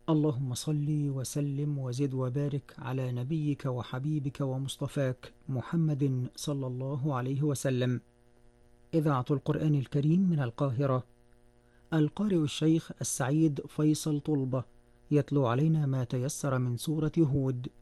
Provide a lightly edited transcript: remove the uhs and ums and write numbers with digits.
اللهم صل وسلم وزد وبارك على نبيك وحبيبك ومصطفاك محمد صلى الله عليه وسلم. إذاعة القرآن الكريم من القاهرة. القارئ الشيخ السعيد فيصل طلبة يتلو علينا ما تيسر من سورة هود.